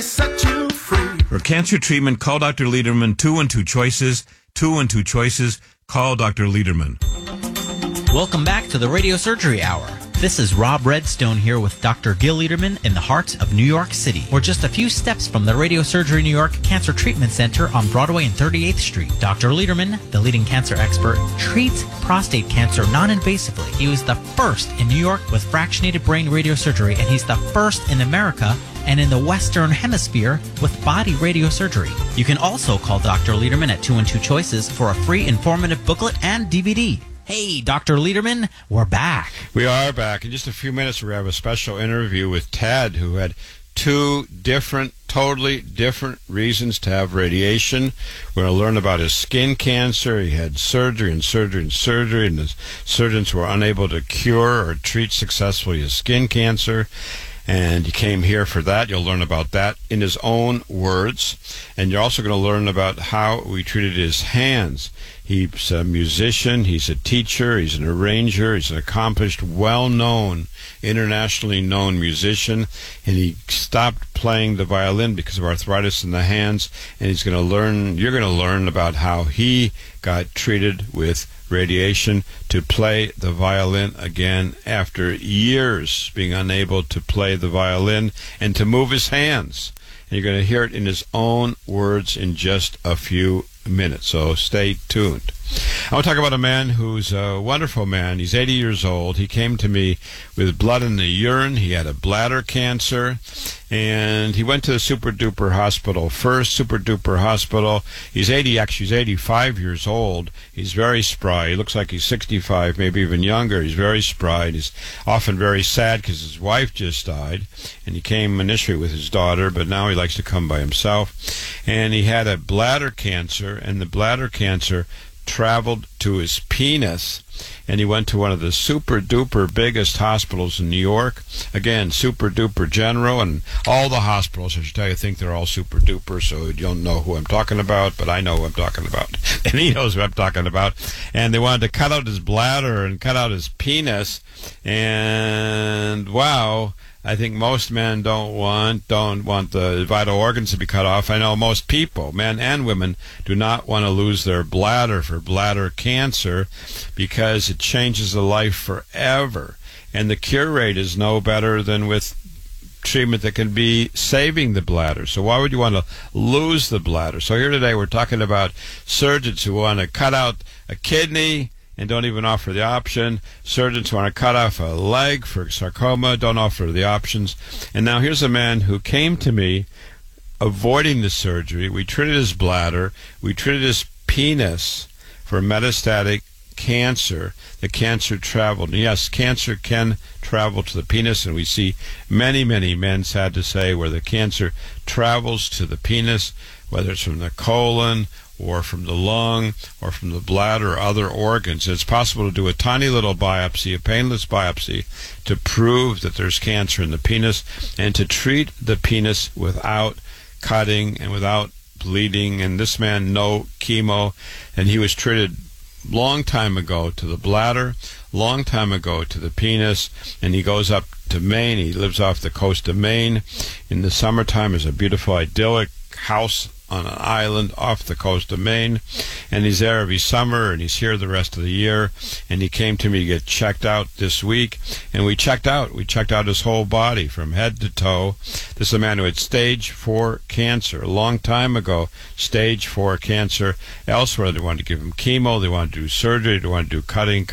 Set you free. For cancer treatment, call Dr. Lederman. 2 and 2 choices. 2 and 2 choices. Call Dr. Lederman. Welcome back to the Radio Surgery Hour. This is Rob Redstone here with Dr. Gil Lederman in the heart of New York City. We're just a few steps from the Radio Surgery New York Cancer Treatment Center on Broadway and 38th Street. Dr. Lederman, the leading cancer expert, treats prostate cancer non-invasively. He was the first in New York with fractionated brain radiosurgery, and he's the first in America and in the Western Hemisphere with body radiosurgery. You can also call Dr. Lederman at 2 and 2 choices for a free informative booklet and DVD. Hey, Dr. Lederman, we're back. We are back. In just a few minutes, we have a special interview with Ted, who had 2 totally different reasons to have radiation. We're going to learn about his skin cancer. He had surgery, and the surgeons were unable to cure or treat successfully his skin cancer. And he came here for that. You'll learn about that in his own words. And you're also going to learn about how we treated his hands. He's a musician, he's a teacher, he's an arranger, he's an accomplished, well-known, internationally known musician, and he stopped playing the violin because of arthritis in the hands, and you're going to learn about how he got treated with radiation to play the violin again after years being unable to play the violin and to move his hands. And you're going to hear it in his own words in just a few minutes, so stay tuned. I want to talk about a man who's a wonderful man. He's 80 years old. He came to me with blood in the urine. He had a bladder cancer, and he went to the Super Duper Hospital first. Super Duper Hospital. He's 85 years old. He's very spry. He looks like he's 65, maybe even younger. He's very spry. And he's often very sad because his wife just died, and he came initially with his daughter, but now he likes to come by himself. And he had a bladder cancer, and the bladder cancer traveled to his penis, and he went to one of the super duper biggest hospitals in New York. Again, Super Duper General, and all the hospitals, I should tell you, think they're all super duper, so you don't know who I'm talking about, but I know who I'm talking about, and he knows who I'm talking about. And they wanted to cut out his bladder and cut out his penis, and wow, I think most men don't want the vital organs to be cut off. I know most people, men and women, do not want to lose their bladder for bladder cancer because it changes the life forever. And the cure rate is no better than with treatment that can be saving the bladder. So why would you want to lose the bladder? So here today we're talking about surgeons who want to cut out a kidney and don't even offer the option. Surgeons who want to cut off a leg for sarcoma, don't offer the options. And now here's a man who came to me avoiding the surgery. We treated his bladder. We treated his penis for metastatic cancer. The cancer traveled. And yes, cancer can travel to the penis, and we see many, many men, sad to say, where the cancer travels to the penis, whether it's from the colon or from the lung, or from the bladder, or other organs. It's possible to do a tiny little biopsy, a painless biopsy, to prove that there's cancer in the penis, and to treat the penis without cutting and without bleeding. And this man, no chemo, and he was treated long time ago to the bladder, long time ago to the penis, and he goes up to Maine. He lives off the coast of Maine. In the summertime, there's a beautiful, idyllic house on an island off the coast of Maine, and he's there every summer, and he's here the rest of the year. And he came to me to get checked out this week, and we checked out his whole body from head to toe. This is a man who had stage 4 cancer a long time ago. Stage 4 cancer elsewhere. They wanted to give him chemo, they wanted to do surgery, they wanted to do cutting,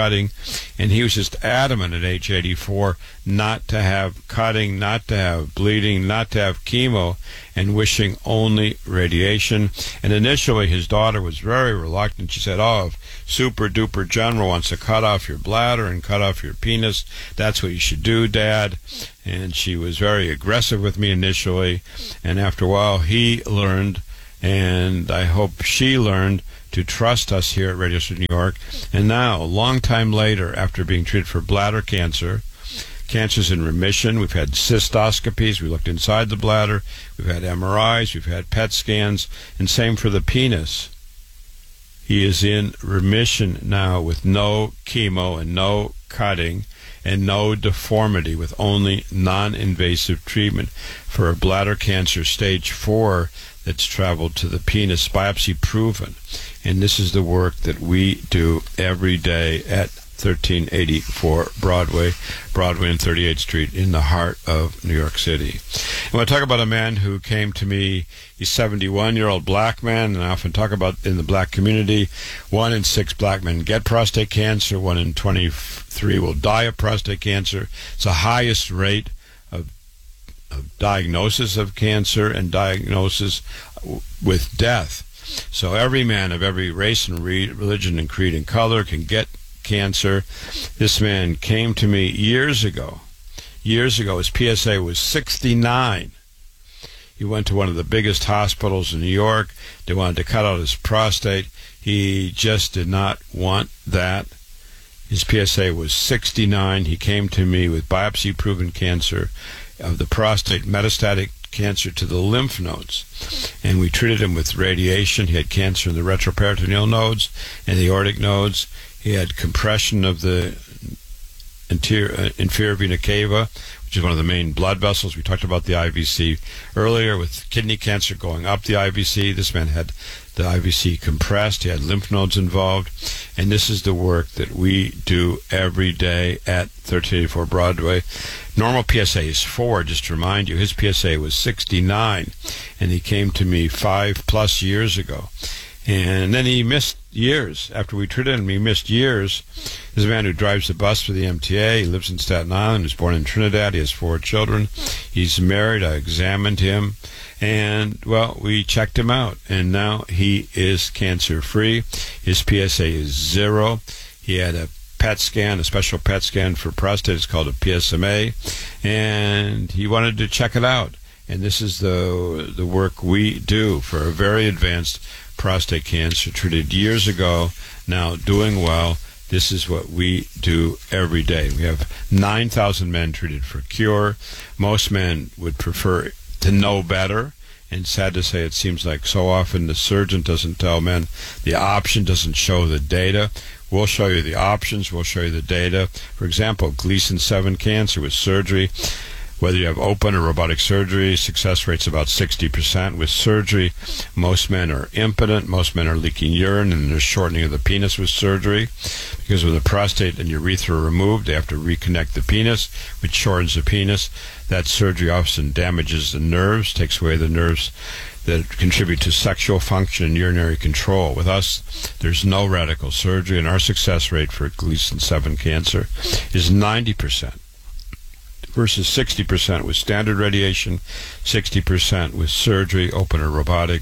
and he was just adamant at age 84 not to have cutting, not to have bleeding, not to have chemo, and wishing only radiation. And initially his daughter was very reluctant. She said, oh, if Super Duper General wants to cut off your bladder and cut off your penis, that's what you should do, Dad. And she was very aggressive with me initially, and after a while he learned, and I hope she learned, to trust us here at Radio City New York. And now, a long time later, after being treated for bladder cancer, cancer's in remission. We've had cystoscopies. We looked inside the bladder. We've had MRIs. We've had PET scans. And same for the penis. He is in remission now with no chemo and no cutting. and no deformity, with only non-invasive treatment for a bladder cancer stage 4 that's traveled to the penis, biopsy proven. And this is the work that we do every day at 1384 Broadway and 38th Street in the heart of New York City. And when I talk about a man who came to me, he's a 71-year-old black man, and I often talk about in the black community, 1 in 6 black men get prostate cancer, 1 in 23 will die of prostate cancer. It's the highest rate of diagnosis of cancer and diagnosis with death. So every man of every race and religion and creed and color can get cancer. This man came to me years ago. His PSA was 69. He went to one of the biggest hospitals in New York. They wanted to cut out his prostate. He just did not want that. His PSA was 69. He came to me with biopsy-proven cancer of the prostate, metastatic cancer to the lymph nodes. And we treated him with radiation. He had cancer in the retroperitoneal nodes and the aortic nodes. He had compression of the inferior vena cava, which is one of the main blood vessels. We talked about the IVC earlier with kidney cancer going up the IVC. This man had the IVC compressed. He had lymph nodes involved. And this is the work that we do every day at 1384 Broadway. Normal PSA is 4, just to remind you. His PSA was 69, and he came to me 5+ years ago. And then he missed years. After we treated him, he missed years. This is a man who drives the bus for the MTA. He lives in Staten Island. He was born in Trinidad. He has 4 children. He's married. I examined him. And, well, we checked him out. And now he is cancer-free. His PSA is 0. He had a PET scan, a special PET scan for prostate. It's called a PSMA. And he wanted to check it out. And this is the work we do for a very advanced prostate cancer, treated years ago, now doing well. This is what we do every day. We have 9,000 men treated for cure. Most men would prefer to know better. And sad to say, it seems like so often the surgeon doesn't tell men the option, doesn't show the data. We'll show you the options. We'll show you the data. For example, Gleason 7 cancer with surgery. Whether you have open or robotic surgery, success rate's about 60%. With surgery, most men are impotent, most men are leaking urine, and there's shortening of the penis with surgery. Because when the prostate and urethra are removed, they have to reconnect the penis, which shortens the penis. That surgery often damages the nerves, takes away the nerves that contribute to sexual function and urinary control. With us, there's no radical surgery, and our success rate for Gleason 7 cancer is 90%. Versus 60% with standard radiation, 60% with surgery, open or robotic.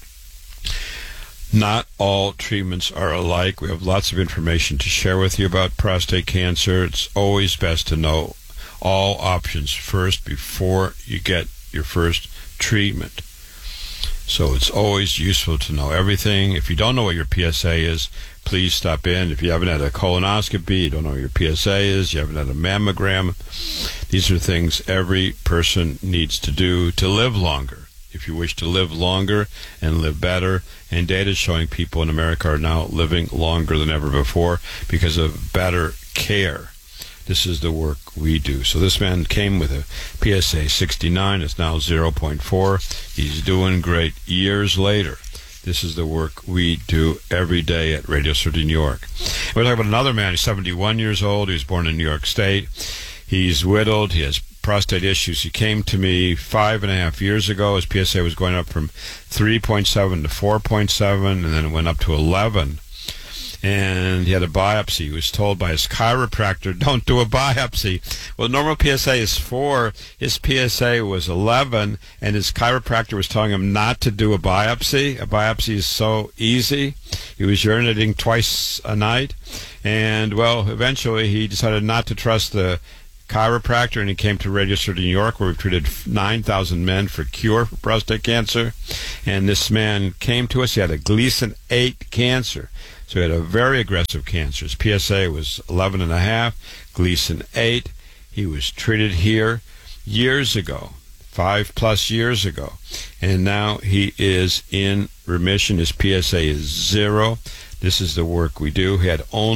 Not all treatments are alike. We have lots of information to share with you about prostate cancer. It's always best to know all options first before you get your first treatment. So it's always useful to know everything. If you don't know what your PSA is, please stop in. If you haven't had a colonoscopy, you don't know what your PSA is, you haven't had a mammogram, these are things every person needs to do to live longer. If you wish to live longer and live better, and data is showing people in America are now living longer than ever before because of better care. This is the work we do. So this man came with a PSA 69. It's now 0.4. He's doing great years later. This is the work we do every day at Radio City, New York. We're talking about another man. He's 71 years old. He was born in New York State. He's widowed. He has prostate issues. He came to me 5.5 years ago. His PSA was going up from 3.7 to 4.7, and then it went up to 11. And he had a biopsy. He was told by his chiropractor, don't do a biopsy. Well, normal PSA is 4. His PSA was 11, and his chiropractor was telling him not to do a biopsy. A biopsy is so easy. He was urinating twice a night. And, well, eventually he decided not to trust the chiropractor, and he came to Radio City, New York, where we've treated 9,000 men for cure for prostate cancer. And this man came to us. He had a Gleason 8 cancer. So he had a very aggressive cancer. His PSA was 11.5, Gleason 8. He was treated here years ago, 5+ years ago. And now he is in remission. His PSA is 0. This is the work we do. He had only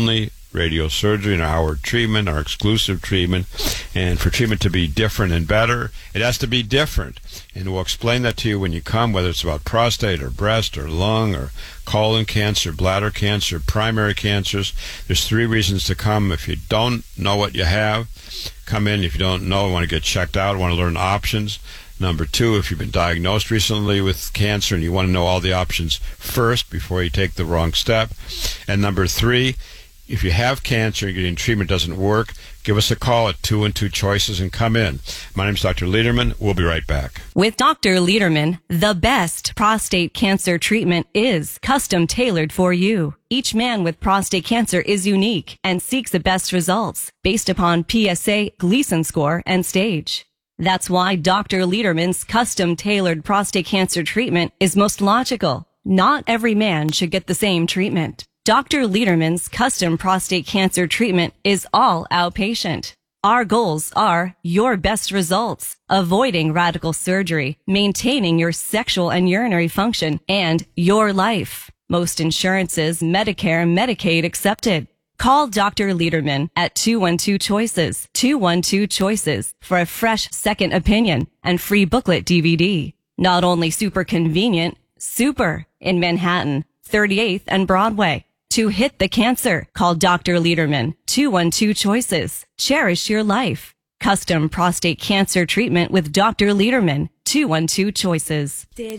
radiosurgery and our treatment, our exclusive treatment. And for treatment to be different and better, it has to be different. And we'll explain that to you when you come, whether it's about prostate or breast or lung or colon cancer, bladder cancer, primary cancers. There's 3 reasons to come. If you don't know what you have, come in. If you don't know, want to get checked out, want to learn options. Number 2, if you've been diagnosed recently with cancer and you want to know all the options first before you take the wrong step. And number 3, if you have cancer and getting treatment doesn't work, give us a call at 212 Choices and come in. My name's Dr. Lederman. We'll be right back. With Dr. Lederman, the best prostate cancer treatment is custom tailored for you. Each man with prostate cancer is unique and seeks the best results based upon PSA, Gleason score, and stage. That's why Dr. Lederman's custom tailored prostate cancer treatment is most logical. Not every man should get the same treatment. Dr. Lederman's custom prostate cancer treatment is all outpatient. Our goals are your best results, avoiding radical surgery, maintaining your sexual and urinary function, and your life. Most insurances, Medicare, Medicaid accepted. Call Dr. Lederman at 212-CHOICES, 212-CHOICES for a fresh second opinion and free booklet DVD. Not only super convenient, super in Manhattan, 38th and Broadway. To hit the cancer, call Dr. Lederman, 212-CHOICES. Cherish your life. Custom prostate cancer treatment with Dr. Lederman, 212-CHOICES.